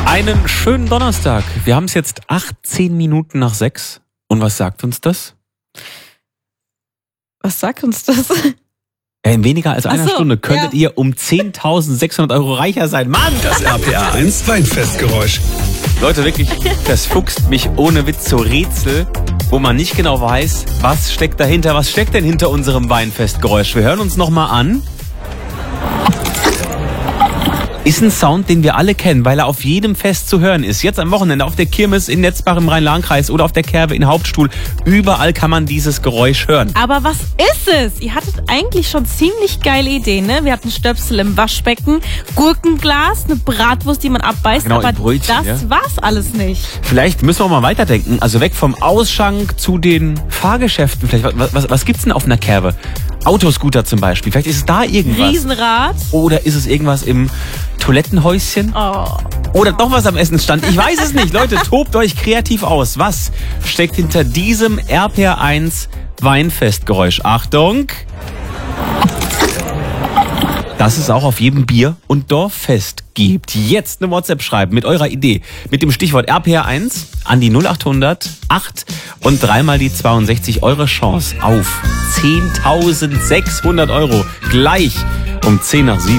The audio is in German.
Einen schönen Donnerstag. Wir haben es jetzt 18 Minuten nach 6. Und was sagt uns das? Was sagt uns das? In weniger als einer Stunde könntet ihr um 10.600 Euro reicher sein. Mann! Das RPA 1 Weinfestgeräusch. Leute, wirklich, das fuchst mich ohne Witz so Rätsel, wo man nicht genau weiß, was steckt dahinter. Was steckt denn hinter unserem Weinfestgeräusch? Wir hören uns nochmal an. Ist ein Sound, den wir alle kennen, weil er auf jedem Fest zu hören ist. Jetzt am Wochenende auf der Kirmes in Netzbach im Rhein-Lahn-Kreis oder auf der Kerbe in Hauptstuhl. Überall kann man dieses Geräusch hören. Aber was ist es? Ihr hattet eigentlich schon ziemlich geile Ideen, ne? Wir hatten Stöpsel im Waschbecken, Gurkenglas, eine Bratwurst, die man abbeißt, Genau, aber ein Brötchen, das war's alles nicht. Vielleicht müssen wir mal weiterdenken. Also weg vom Ausschank zu den Fahrgeschäften. Vielleicht, was gibt's denn auf einer Kerbe? Autoscooter zum Beispiel. Vielleicht ist es da irgendwas. Riesenrad. Oder ist es irgendwas im Toilettenhäuschen? Oh. Oder doch was am Essensstand? Ich weiß es nicht. Leute, tobt euch kreativ aus. Was steckt hinter diesem RPR1 Weinfestgeräusch? Achtung! Dass es auch auf jedem Bier- und Dorffest gibt. Jetzt eine WhatsApp schreiben mit eurer Idee. Mit dem Stichwort RPR1 an die 0800 8 und dreimal die 62. Eure Chance auf 10.600 Euro. Gleich um 10 nach 7.